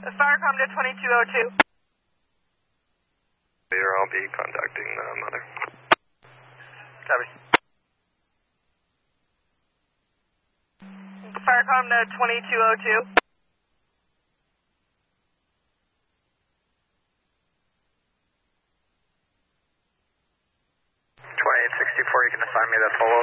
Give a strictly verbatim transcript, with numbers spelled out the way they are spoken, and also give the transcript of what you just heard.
Firecom to twenty-two oh two. Here, I'll be contacting the mother. Copy. Firecom to twenty-two oh two. twenty-eight sixty-four, you can assign me the full